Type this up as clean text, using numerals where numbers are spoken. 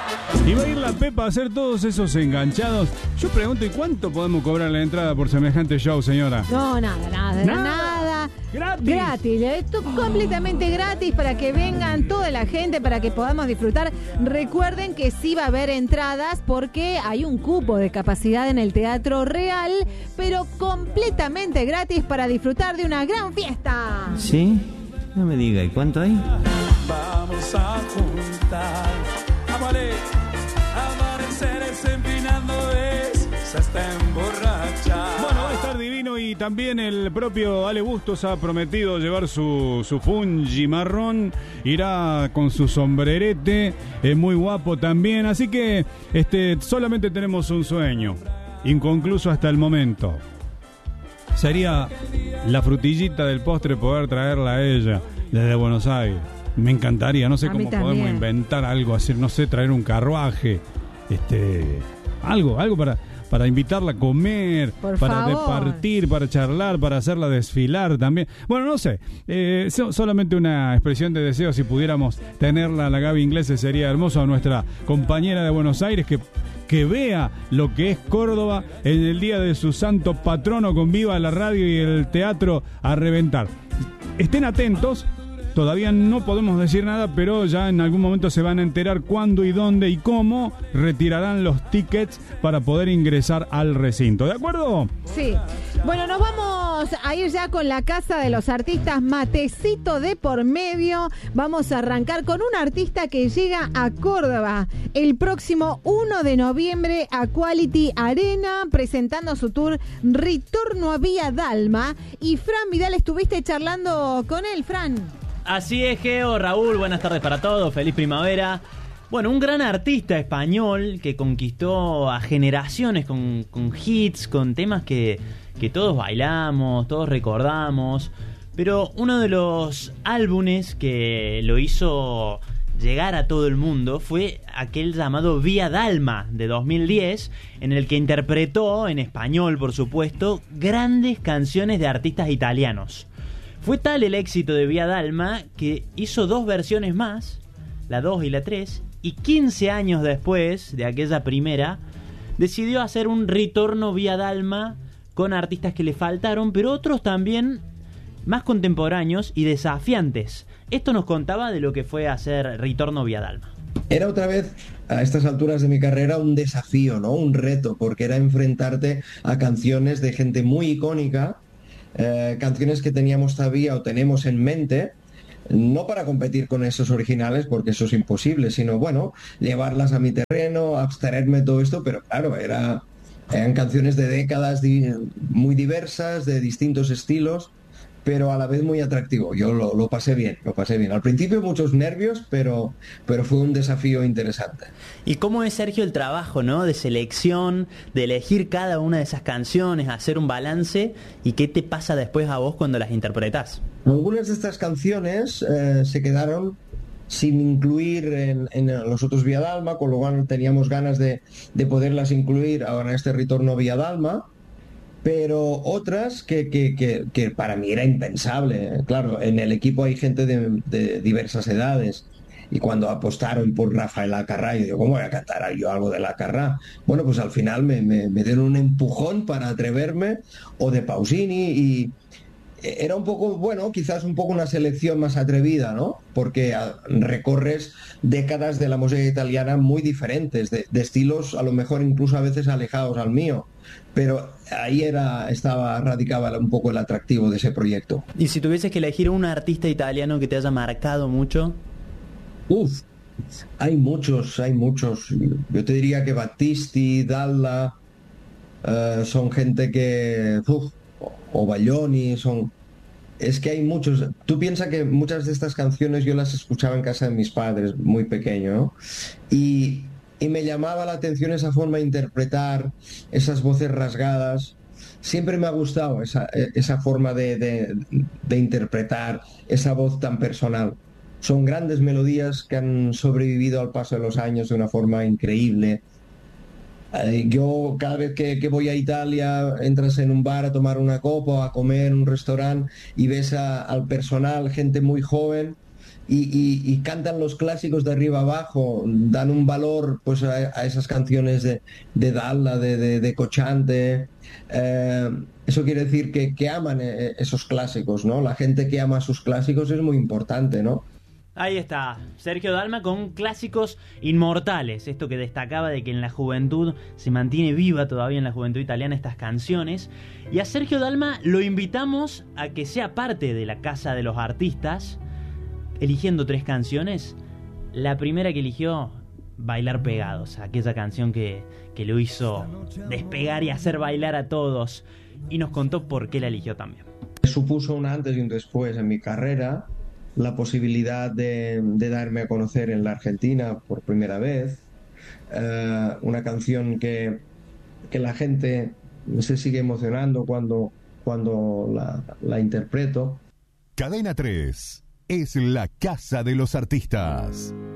Y va a ir la Pepa a hacer todos esos enganchados. Yo pregunto, ¿y cuánto podemos cobrar la entrada por semejante show, señora? No, nada. Gratis. Esto completamente gratis para que vengan toda la gente, para que podamos disfrutar. Recuerden que sí va a haber entradas porque hay un cupo de capacidad en el Teatro Real, pero completamente gratis para disfrutar de una gran fiesta. ¿Sí? No me diga, ¿y cuánto hay? Vamos a juntar, amaneceres empinando hasta emborrachar. Bueno, va a estar divino y también el propio Ale Bustos ha prometido llevar su fungi marrón. Irá con su sombrerete, es muy guapo también. Así que solamente tenemos un sueño, inconcluso hasta el momento. Sería la frutillita del postre poder traerla a ella desde Buenos Aires. Me encantaría, no sé cómo podemos inventar algo así, no sé, traer un carruaje, algo para invitarla a comer, para departir, para charlar, para hacerla desfilar también. Bueno, no sé, solamente una expresión de deseo. Si pudiéramos tenerla, la Gaby Inglese, sería hermoso. A nuestra compañera de Buenos Aires que vea lo que es Córdoba en el día de su santo patrono, con Viva la Radio y el teatro a reventar. Estén atentos. Todavía no podemos decir nada, pero ya en algún momento se van a enterar cuándo y dónde y cómo retirarán los tickets para poder ingresar al recinto. ¿De acuerdo? Sí. Bueno, nos vamos a ir ya con la Casa de los Artistas, matecito de por medio. Vamos a arrancar con un artista que llega a Córdoba el próximo 1 de noviembre a Quality Arena, presentando su tour Ritorno a Vía Dalma. Y Fran Vidal, estuviste charlando con él, Fran. Así es, Geo, Raúl, buenas tardes para todos, feliz primavera. Bueno, un gran artista español que conquistó a generaciones con hits, con temas que todos bailamos, todos recordamos. Pero uno de los álbumes que lo hizo llegar a todo el mundo fue aquel llamado Vía Dalma de 2010, en el que interpretó, en español por supuesto, grandes canciones de artistas italianos. Fue tal el éxito de Vía Dalma que hizo 2 versiones más, la 2 y la 3, y 15 años después de aquella primera, decidió hacer un Ritorno Vía Dalma con artistas que le faltaron, pero otros también más contemporáneos y desafiantes. Esto nos contaba de lo que fue hacer Ritorno Vía Dalma. Era otra vez, a estas alturas de mi carrera, un desafío, ¿no? Un reto, porque era enfrentarte a canciones de gente muy icónica, canciones que teníamos todavía o tenemos en mente, no para competir con esos originales, porque eso es imposible, sino, bueno, llevarlas a mi terreno, abstraerme de todo esto, pero claro, eran canciones de décadas muy diversas, de distintos estilos, pero a la vez muy atractivo. Yo lo pasé bien. Al principio muchos nervios, pero fue un desafío interesante. ¿Y cómo es, Sergio, el trabajo, ¿no? De selección, de elegir cada una de esas canciones, hacer un balance? ¿Y qué te pasa después a vos cuando las interpretás? Algunas de estas canciones se quedaron sin incluir en los otros Vía Dalma, con lo cual teníamos ganas de poderlas incluir ahora en este Ritorno Vía Dalma. Pero otras que para mí era impensable. Claro, en el equipo hay gente de diversas edades, y cuando apostaron por Rafael Acarrá, yo digo, ¿cómo voy a cantar yo algo de Acarrá? Bueno, pues al final me dieron un empujón para atreverme, o de Pausini, y era un poco, bueno, quizás un poco una selección más atrevida, ¿no? Porque recorres décadas de la música italiana muy diferentes, de estilos a lo mejor incluso a veces alejados al mío. Pero ahí radicaba un poco el atractivo de ese proyecto. ¿Y si tuvieses que elegir un artista italiano que te haya marcado mucho? Hay muchos. Yo te diría que Battisti, Dalla, son gente que... o Baglioni, es que hay muchos. Tú piensas que muchas de estas canciones yo las escuchaba en casa de mis padres, muy pequeño, ¿no? Y me llamaba la atención esa forma de interpretar, esas voces rasgadas. Siempre me ha gustado esa forma de interpretar, esa voz tan personal. Son grandes melodías que han sobrevivido al paso de los años de una forma increíble. Yo cada vez que voy a Italia, entras en un bar a tomar una copa o a comer en un restaurante y ves al personal, gente muy joven, y cantan los clásicos de arriba abajo, dan un valor pues a esas canciones de Dalla, de Cocciante. Eso quiere decir que aman esos clásicos, ¿no? La gente que ama sus clásicos es muy importante, ¿no? Ahí está, Sergio Dalma con clásicos inmortales. Esto que destacaba de que en la juventud se mantiene viva todavía en la juventud italiana estas canciones. Y a Sergio Dalma lo invitamos a que sea parte de la Casa de los Artistas, eligiendo 3 canciones. La primera que eligió, Bailar Pegados, aquella canción que lo hizo despegar y hacer bailar a todos. Y nos contó por qué la eligió también. Supuso un antes y un después en mi carrera. La posibilidad de darme a conocer en la Argentina por primera vez, una canción que la gente se sigue emocionando cuando la interpreto. Cadena 3 es la Casa de los Artistas.